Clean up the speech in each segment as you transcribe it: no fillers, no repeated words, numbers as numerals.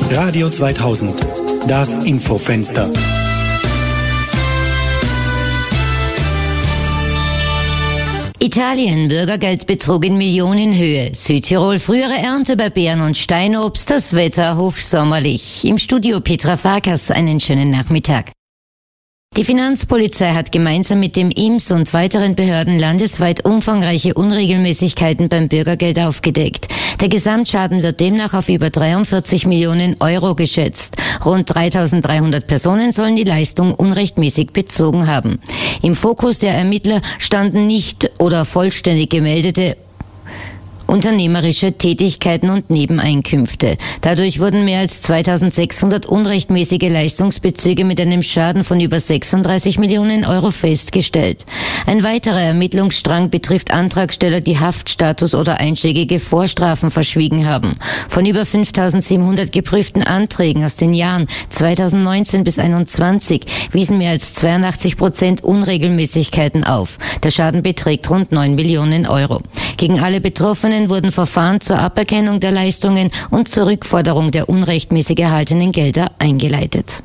Radio 2000, das Infofenster. Italien, Bürgergeldbetrug in Millionenhöhe. Südtirol, frühere Ernte bei Beeren und Steinobst, das Wetter hochsommerlich. Im Studio Petra Farkas, einen schönen Nachmittag. Die Finanzpolizei hat gemeinsam mit dem IMS und weiteren Behörden landesweit umfangreiche Unregelmäßigkeiten beim Bürgergeld aufgedeckt. Der Gesamtschaden wird demnach auf über 43 Millionen Euro geschätzt. Rund 3.300 Personen sollen die Leistung unrechtmäßig bezogen haben. Im Fokus der Ermittler standen nicht oder vollständig gemeldete unternehmerische Tätigkeiten und Nebeneinkünfte. Dadurch wurden mehr als 2.600 unrechtmäßige Leistungsbezüge mit einem Schaden von über 36 Millionen Euro festgestellt. Ein weiterer Ermittlungsstrang betrifft Antragsteller, die Haftstatus oder einschlägige Vorstrafen verschwiegen haben. Von über 5.700 geprüften Anträgen aus den Jahren 2019 bis 2021 wiesen mehr als 82% Unregelmäßigkeiten auf. Der Schaden beträgt rund 9 Millionen Euro. Gegen alle Betroffenen wurden Verfahren zur Aberkennung der Leistungen und zur Rückforderung der unrechtmäßig erhaltenen Gelder eingeleitet.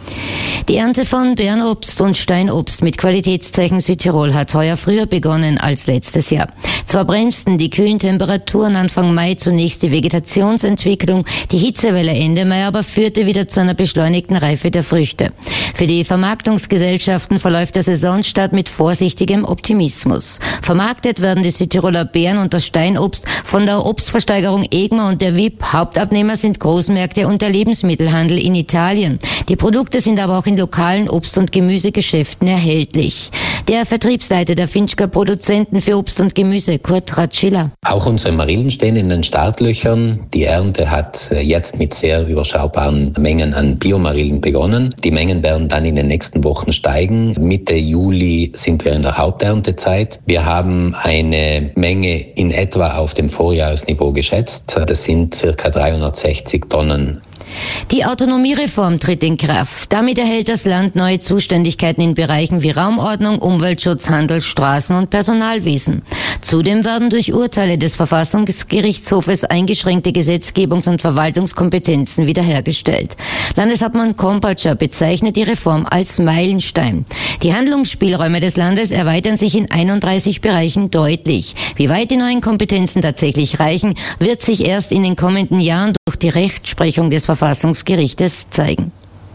Die Ernte von Beerenobst und Steinobst mit Qualitätszeichen Südtirol hat heuer früher begonnen als letztes Jahr. Zwar bremsten die kühlen Temperaturen Anfang Mai zunächst die Vegetationsentwicklung, die Hitzewelle Ende Mai aber führte wieder zu einer beschleunigten Reife der Früchte. Für die Vermarktungsgesellschaften verläuft der Saisonstart mit vorsichtigem Optimismus. Vermarktet werden die Südtiroler Beeren und das Steinobst von der Obstversteigerung Egma und der WIP. Hauptabnehmer sind Großmärkte und der Lebensmittelhandel in Italien. Die Produkte sind aber auch in lokalen Obst- und Gemüsegeschäften erhältlich. Der Vertriebsleiter der Finchker Produzenten für Obst und Gemüse, Kurt Ratschiller. Auch unsere Marillen stehen in den Startlöchern. Die Ernte hat jetzt mit sehr überschaubaren Mengen an Biomarillen begonnen. Die Mengen werden dann in den nächsten Wochen steigen. Mitte Juli sind wir in der Haupterntezeit. Wir haben eine Menge in etwa auf dem Vorjahresniveau geschätzt. Das sind circa 360 Tonnen. Die Autonomiereform tritt in Kraft. Damit erhält das Land neue Zuständigkeiten in Bereichen wie Raumordnung, Umweltschutz, Handel, Straßen- und Personalwesen. Zudem werden durch Urteile des Verfassungsgerichtshofes eingeschränkte Gesetzgebungs- und Verwaltungskompetenzen wiederhergestellt. Landeshauptmann Kompatscher bezeichnet die Reform als Meilenstein. Die Handlungsspielräume des Landes erweitern sich in 31 Bereichen deutlich. Wie weit die neuen Kompetenzen tatsächlich reichen, wird sich erst in den kommenden Jahren durch die Rechtsprechung des Verfassungsgerichtes zeigen.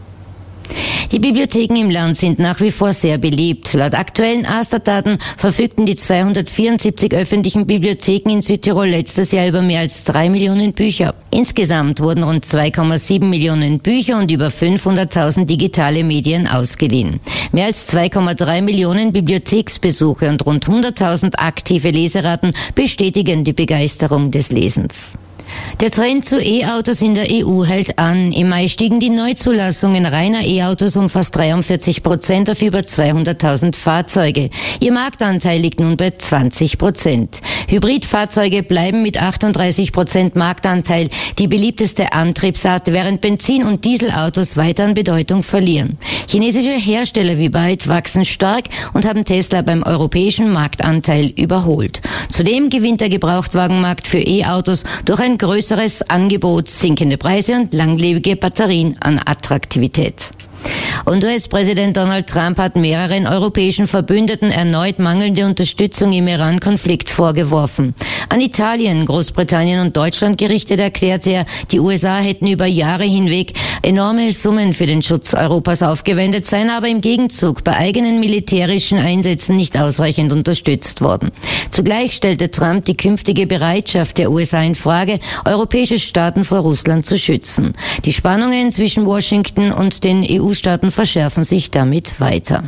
Die Bibliotheken im Land sind nach wie vor sehr beliebt. Laut aktuellen AStA-Daten verfügten die 274 öffentlichen Bibliotheken in Südtirol letztes Jahr über mehr als 3 Millionen Bücher. Insgesamt wurden rund 2,7 Millionen Bücher und über 500.000 digitale Medien ausgeliehen. Mehr als 2,3 Millionen Bibliotheksbesuche und rund 100.000 aktive Leseraten bestätigen die Begeisterung des Lesens. Der Trend zu E-Autos in der EU hält an. Im Mai stiegen die Neuzulassungen reiner E-Autos um fast 43% auf über 200.000 Fahrzeuge. Ihr Marktanteil liegt nun bei 20%. Hybridfahrzeuge bleiben mit 38% Marktanteil die beliebteste Antriebsart, während Benzin- und Dieselautos weiter an Bedeutung verlieren. Chinesische Hersteller wie BYD wachsen stark und haben Tesla beim europäischen Marktanteil überholt. Zudem gewinnt der Gebrauchtwagenmarkt für E-Autos durch ein größeres Angebot, sinkende Preise und langlebige Batterien an Attraktivität. Und US-Präsident Donald Trump hat mehreren europäischen Verbündeten erneut mangelnde Unterstützung im Iran-Konflikt vorgeworfen. An Italien, Großbritannien und Deutschland gerichtet erklärte er, die USA hätten über Jahre hinweg enorme Summen für den Schutz Europas aufgewendet, seien aber im Gegenzug bei eigenen militärischen Einsätzen nicht ausreichend unterstützt worden. Zugleich stellte Trump die künftige Bereitschaft der USA in Frage, europäische Staaten vor Russland zu schützen. Die Spannungen zwischen Washington und den EU-Staaten verschärfen sich damit weiter.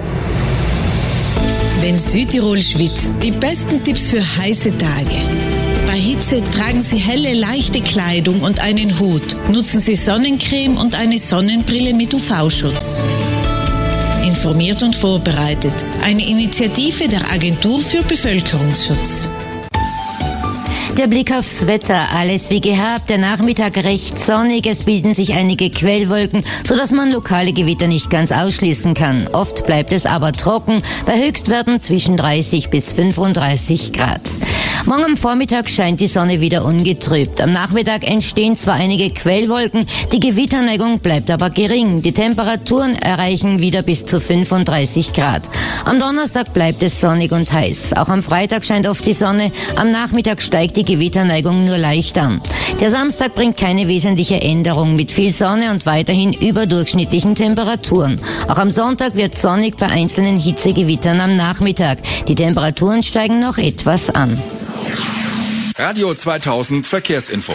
Wenn Südtirol schwitzt, die besten Tipps für heiße Tage. Bei Hitze tragen Sie helle, leichte Kleidung und einen Hut. Nutzen Sie Sonnencreme und eine Sonnenbrille mit UV-Schutz. Informiert und vorbereitet. Eine Initiative der Agentur für Bevölkerungsschutz. Der Blick aufs Wetter, alles wie gehabt, der Nachmittag recht sonnig, es bilden sich einige Quellwolken, sodass man lokale Gewitter nicht ganz ausschließen kann. Oft bleibt es aber trocken, bei Höchstwerten zwischen 30 bis 35 Grad. Morgen am Vormittag scheint die Sonne wieder ungetrübt. Am Nachmittag entstehen zwar einige Quellwolken, die Gewitterneigung bleibt aber gering. Die Temperaturen erreichen wieder bis zu 35 Grad. Am Donnerstag bleibt es sonnig und heiß. Auch am Freitag scheint oft die Sonne. Am Nachmittag steigt die Gewitterneigung nur leicht an. Der Samstag bringt keine wesentliche Änderung mit viel Sonne und weiterhin überdurchschnittlichen Temperaturen. Auch am Sonntag wird sonnig bei einzelnen Hitzegewittern am Nachmittag. Die Temperaturen steigen noch etwas an. Radio 2000 Verkehrsinfo.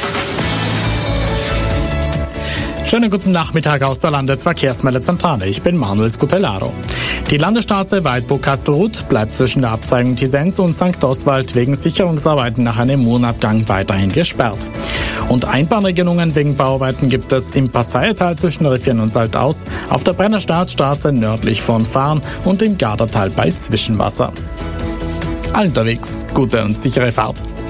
Schönen guten Nachmittag aus der Landesverkehrsmeldezentrale. Ich bin Manuel Scutellaro. Die Landesstraße Weidburg-Kastelruth bleibt zwischen der Abzweigung Tisenz und St. Oswald wegen Sicherungsarbeiten nach einem Mondabgang weiterhin gesperrt. Und Einbahnregelungen wegen Bauarbeiten gibt es im Passaiertal zwischen Riffien und Saltaus, auf der Brenner Staatsstraße nördlich von Fahren und im Gardertal bei Zwischenwasser. All unterwegs, gute und sichere Fahrt.